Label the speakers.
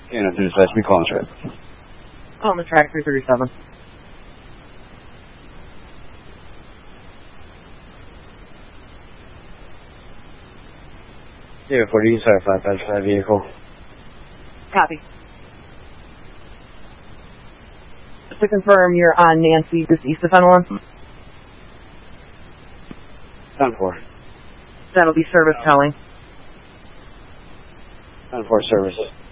Speaker 1: Okay, nothing to dispatch. We call the track.
Speaker 2: On the track 337.
Speaker 1: Yeah, 40, sorry, 555 vehicle.
Speaker 2: Copy. Just to confirm, you're on Nancy, just east of Fenelon?
Speaker 1: 10-4.
Speaker 2: That'll be service towing.
Speaker 1: 10-4 service.